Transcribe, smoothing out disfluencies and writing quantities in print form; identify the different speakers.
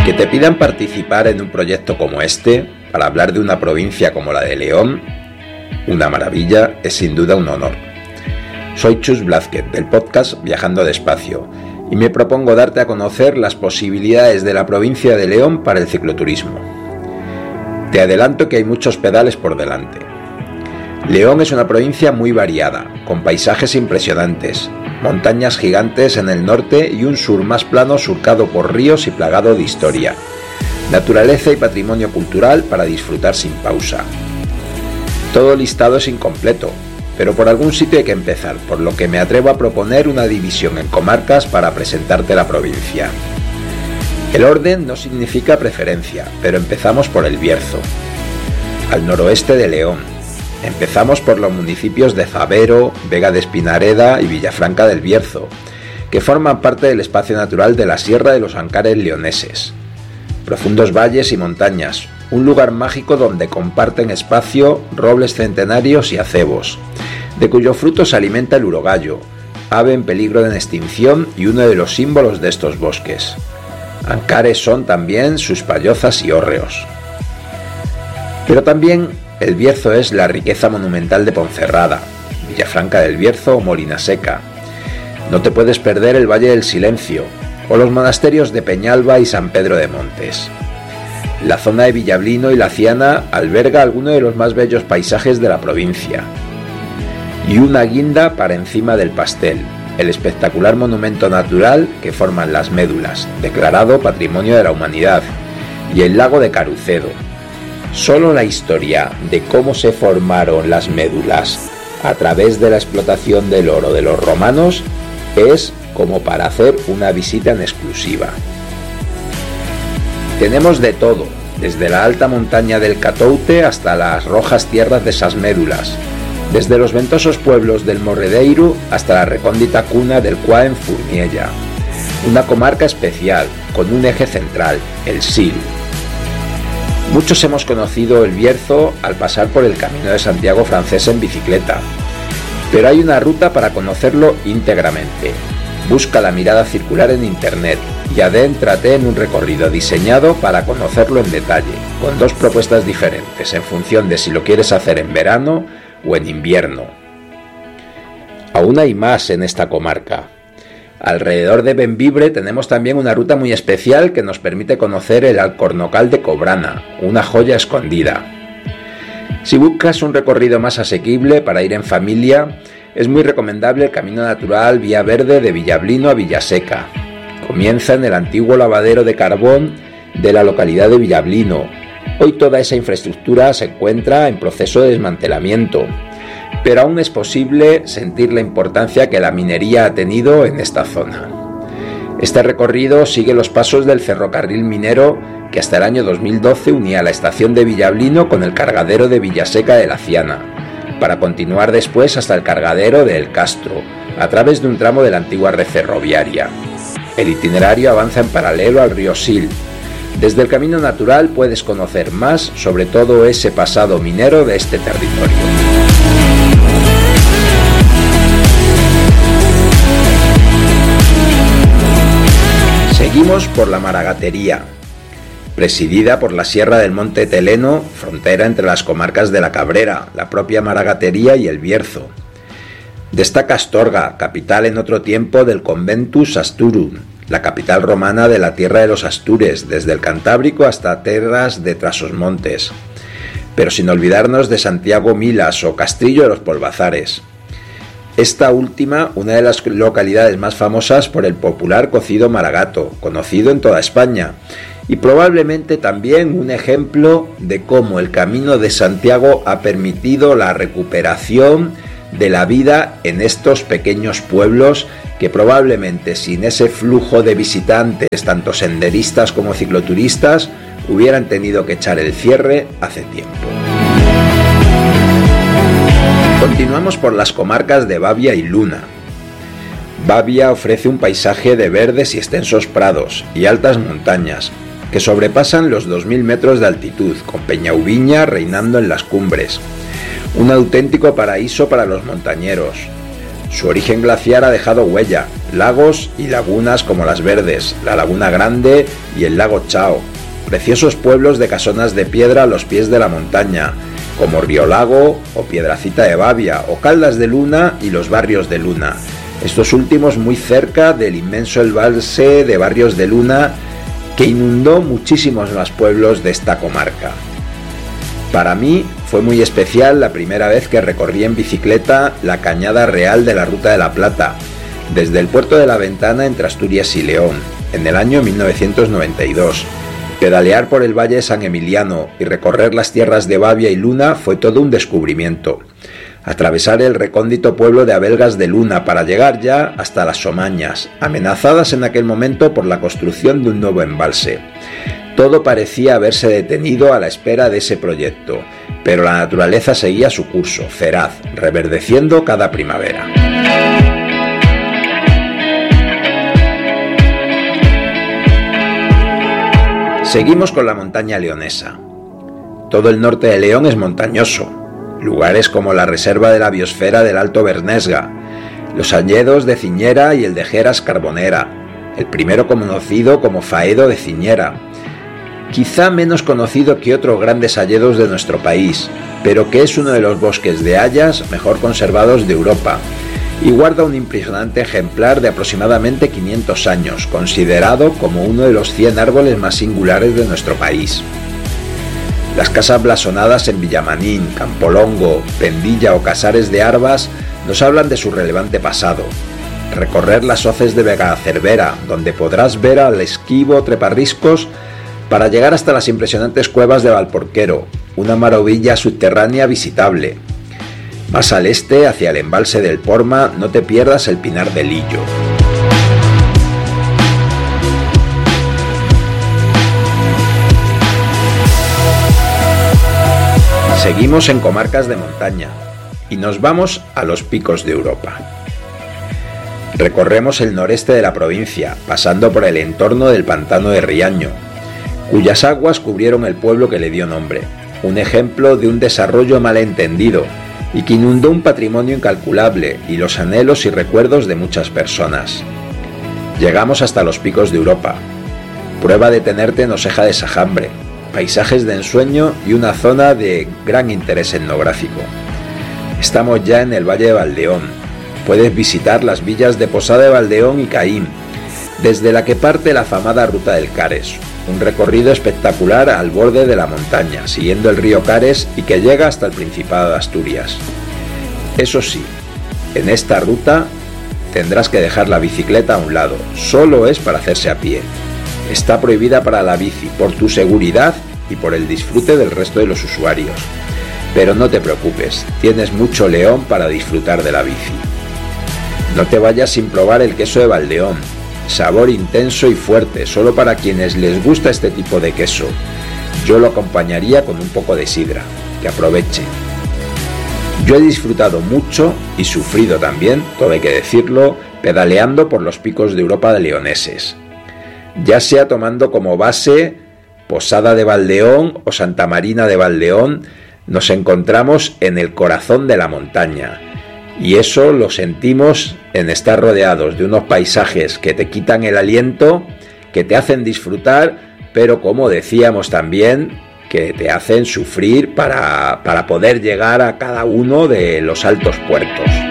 Speaker 1: Que te pidan participar en un proyecto como este, para hablar de una provincia como la de León, una maravilla, es sin duda un honor. Soy Chus Blázquez, del podcast Viajando Despacio, y me propongo darte a conocer las posibilidades de la provincia de León para el cicloturismo. Te adelanto que hay muchos pedales por delante. León es una provincia muy variada, con paisajes impresionantes, montañas gigantes en el norte y un sur más plano surcado por ríos y plagado de historia, naturaleza y patrimonio cultural para disfrutar sin pausa. Todo listado es incompleto, pero por algún sitio hay que empezar, por lo que me atrevo a proponer una división en comarcas para presentarte la provincia. El orden no significa preferencia, pero empezamos por el Bierzo, al noroeste de León. Empezamos por los municipios de Zavero, Vega de Espinareda y Villafranca del Bierzo, que forman parte del espacio natural de la Sierra de los Ancares leoneses. Profundos valles y montañas, un lugar mágico donde comparten espacio robles centenarios y acebos, de cuyo fruto se alimenta el urogallo, ave en peligro de extinción y uno de los símbolos de estos bosques. Ancares son también sus pallozas y hórreos. Pero también el Bierzo es la riqueza monumental de Ponferrada, Villafranca del Bierzo o Molinaseca. No te puedes perder el Valle del Silencio o los monasterios de Peñalba y San Pedro de Montes. La zona de Villablino y La Ciana alberga algunos de los más bellos paisajes de la provincia. Y una guinda para encima del pastel, el espectacular monumento natural que forman las Médulas, declarado Patrimonio de la Humanidad, y el lago de Carucedo. Solo la historia de cómo se formaron las médulas a través de la explotación del oro de los romanos es como para hacer una visita en exclusiva. Tenemos de todo, desde la alta montaña del Catoute hasta las rojas tierras de esas médulas, desde los ventosos pueblos del Morredeiru hasta la recóndita cuna del Cuá en Furniella. Una comarca especial, con un eje central, el Sil. Muchos hemos conocido el Bierzo al pasar por el Camino de Santiago francés en bicicleta, pero hay una ruta para conocerlo íntegramente. Busca la mirada circular en internet y adéntrate en un recorrido diseñado para conocerlo en detalle, con dos propuestas diferentes en función de si lo quieres hacer en verano o en invierno. Aún hay más en esta comarca. Alrededor de Bembibre tenemos también una ruta muy especial que nos permite conocer el Alcornocal de Cobrana, una joya escondida. Si buscas un recorrido más asequible para ir en familia, es muy recomendable el camino natural Vía Verde de Villablino a Villaseca. Comienza en el antiguo lavadero de carbón de la localidad de Villablino. Hoy toda esa infraestructura se encuentra en proceso de desmantelamiento, pero aún es posible sentir la importancia que la minería ha tenido en esta zona. Este recorrido sigue los pasos del ferrocarril minero que hasta el año 2012 unía la estación de Villablino con el cargadero de Villaseca de la Ciana, para continuar después hasta el cargadero de El Castro, a través de un tramo de la antigua red ferroviaria. El itinerario avanza en paralelo al río Sil. Desde el camino natural puedes conocer más sobre todo ese pasado minero de este territorio. Seguimos por la Maragatería, presidida por la Sierra del Monte Teleno, frontera entre las comarcas de la Cabrera, la propia Maragatería y el Bierzo. Destaca Astorga, capital en otro tiempo del Conventus Asturum, la capital romana de la tierra de los Astures, desde el Cantábrico hasta Terras de Trasosmontes. Pero sin olvidarnos de Santiago Milas o Castrillo de los Polvazares. Esta última, una de las localidades más famosas por el popular cocido maragato, conocido en toda España, y probablemente también un ejemplo de cómo el Camino de Santiago ha permitido la recuperación de la vida en estos pequeños pueblos que probablemente sin ese flujo de visitantes, tanto senderistas como cicloturistas, hubieran tenido que echar el cierre hace tiempo. Continuamos por las comarcas de Babia y Luna. Babia ofrece un paisaje de verdes y extensos prados y altas montañas que sobrepasan los 2000 metros de altitud, con Peñauviña reinando en las cumbres. Un auténtico paraíso para los montañeros. Su origen glaciar ha dejado huella, lagos y lagunas como Las Verdes, la Laguna Grande y el lago Chao, preciosos pueblos de casonas de piedra a los pies de la montaña, como Río Lago o Piedracita de Bavia o Caldas de Luna y los Barrios de Luna, estos últimos muy cerca del inmenso embalse de Barrios de Luna que inundó muchísimos más pueblos de esta comarca. Para mí fue muy especial la primera vez que recorrí en bicicleta la Cañada Real de la Ruta de la Plata, desde el puerto de La Ventana entre Asturias y León, en el año 1992. Pedalear por el Valle de San Emiliano y recorrer las tierras de Bavia y Luna fue todo un descubrimiento. Atravesar el recóndito pueblo de Abelgas de Luna para llegar ya hasta las Somañas, amenazadas en aquel momento por la construcción de un nuevo embalse. Todo parecía haberse detenido a la espera de ese proyecto, pero la naturaleza seguía su curso, feraz, reverdeciendo cada primavera. Seguimos con la montaña leonesa. Todo el norte de León es montañoso. Lugares como la Reserva de la Biosfera del Alto Bernesga, los hayedos de Ciñera y el de Jeras Carbonera, el primero conocido como Faedo de Ciñera, quizá menos conocido que otros grandes hayedos de nuestro país, pero que es uno de los bosques de hayas mejor conservados de Europa, y guarda un impresionante ejemplar de aproximadamente 500 años, considerado como uno de los 100 árboles más singulares de nuestro país. Las casas blasonadas en Villamanín, Campolongo, Pendilla o Casares de Arbas nos hablan de su relevante pasado. Recorrer las hoces de Vegacervera, donde podrás ver al esquivo treparriscos, para llegar hasta las impresionantes cuevas de Valporquero, una maravilla subterránea visitable. Más al este, hacia el embalse del Porma, no te pierdas el Pinar del Lillo. Seguimos en comarcas de montaña y nos vamos a los picos de Europa. Recorremos el noreste de la provincia, pasando por el entorno del pantano de Riaño, cuyas aguas cubrieron el pueblo que le dio nombre, un ejemplo de un desarrollo malentendido y que inundó un patrimonio incalculable y los anhelos y recuerdos de muchas personas. Llegamos hasta los picos de Europa. Prueba de tenerte en Oseja de Sajambre, paisajes de ensueño y una zona de gran interés etnográfico. Estamos ya en el Valle de Valdeón. Puedes visitar las villas de Posada de Valdeón y Caín, desde la que parte la afamada Ruta del Cares, un recorrido espectacular al borde de la montaña, siguiendo el río Cares y que llega hasta el Principado de Asturias. Eso sí, en esta ruta tendrás que dejar la bicicleta a un lado, solo es para hacerse a pie. Está prohibida para la bici, por tu seguridad y por el disfrute del resto de los usuarios. Pero no te preocupes, tienes mucho León para disfrutar de la bici. No te vayas sin probar el queso de Valdeón. Sabor intenso y fuerte, solo para quienes les gusta este tipo de queso. Yo lo acompañaría con un poco de sidra, que aproveche. Yo he disfrutado mucho y sufrido también, todo hay que decirlo, pedaleando por los picos de Europa de leoneses. Ya sea tomando como base Posada de Valdeón o Santa Marina de Valdeón, nos encontramos en el corazón de la montaña. Y eso lo sentimos en estar rodeados de unos paisajes que te quitan el aliento, que te hacen disfrutar, pero como decíamos también, que te hacen sufrir para poder llegar a cada uno de los altos puertos.